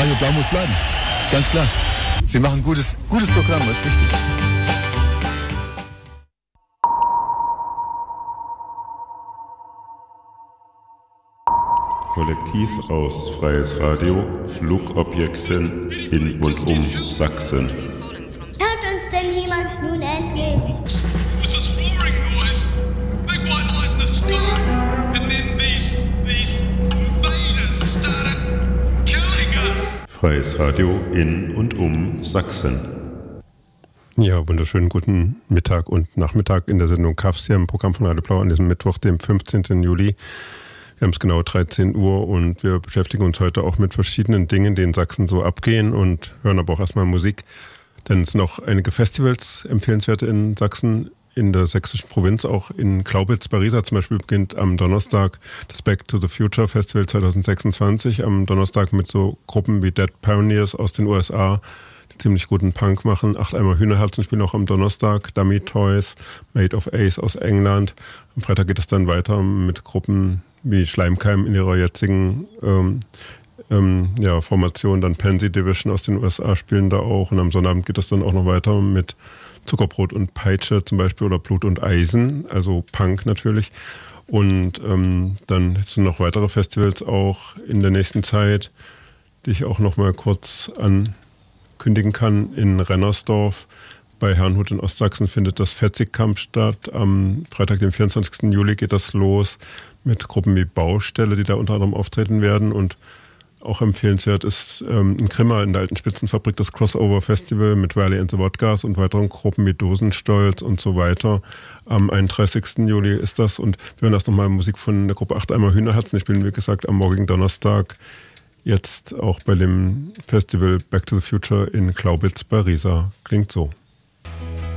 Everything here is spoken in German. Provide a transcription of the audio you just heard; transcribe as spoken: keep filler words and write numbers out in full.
Radio Blau muss bleiben. Ganz klar. Sie machen ein gutes, gutes Programm, das ist wichtig. Kollektiv aus Freies Radio, Flugobjekten in und um Sachsen. Hört uns denn jemand nun endlich? What's this roaring noise? Big white light in the sky, and then these these invaders started killing us. Freies Radio in und um Sachsen. Ja, wunderschönen guten Mittag und Nachmittag in der Sendung K A F S hier im Programm von Radio Blau an diesem Mittwoch, dem fünfzehnten Juli. Wir haben es genau dreizehn Uhr und wir beschäftigen uns heute auch mit verschiedenen Dingen, die in Sachsen so abgehen und hören aber auch erstmal Musik. Denn es sind noch einige Festivals empfehlenswerte in Sachsen, in der sächsischen Provinz, auch in Glaubitz bei Riesa zum Beispiel beginnt am Donnerstag das Back to the Future Festival zwanzig sechsundzwanzig. Am Donnerstag mit so Gruppen wie Dead Pioneers aus den U S A, die ziemlich guten Punk machen. Acht Eimer Hühnerherzen spielen auch am Donnerstag. Dummy Toys, Made of Ace aus England. Am Freitag geht es dann weiter mit Gruppen wie Schleimkeim in ihrer jetzigen ähm, ähm, ja, Formation. Dann Pansy Division aus den U S A spielen da auch. Und am Sonnabend geht es dann auch noch weiter mit Zuckerbrot und Peitsche zum Beispiel oder Blut und Eisen, also Punk natürlich. Und ähm, dann sind noch weitere Festivals auch in der nächsten Zeit, die ich auch noch mal kurz ankündigen kann. In Rennersdorf bei Herrnhut in Ostsachsen findet das Fetzig-Camp statt. Am Freitag, den vierundzwanzigsten Juli geht das los mit Gruppen wie Baustelle, die da unter anderem auftreten werden. Und auch empfehlenswert ist ähm, in Grimma in der alten Spitzenfabrik das Crossover Festival mit Valley and the Wodgas und weiteren Gruppen wie Dosenstolz und so weiter. Am einunddreißigsten Juli ist das. Und wir hören erst nochmal Musik von der Gruppe Acht Eimer Hühnerherzen. Die spielen, wie gesagt, am morgigen Donnerstag jetzt auch bei dem Festival Back to the Future in Glaubitz bei Riesa. Klingt so.